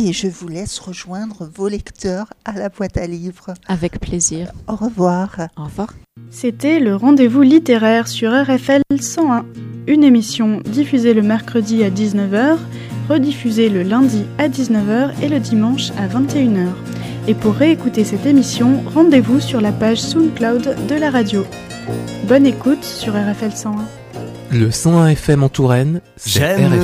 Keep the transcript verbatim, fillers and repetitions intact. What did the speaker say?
et je vous laisse rejoindre vos lecteurs à la boîte à livres. Avec plaisir. Au revoir. Au revoir. C'était le rendez-vous littéraire sur R F L cent un, une émission diffusée le mercredi à dix-neuf heures, rediffusée le lundi à dix-neuf heures et le dimanche à vingt et une heures. Et pour réécouter cette émission, rendez-vous sur la page SoundCloud de la radio. Bonne écoute sur R F L cent un. Le cent un F M en Touraine, c'est J'aime R F L.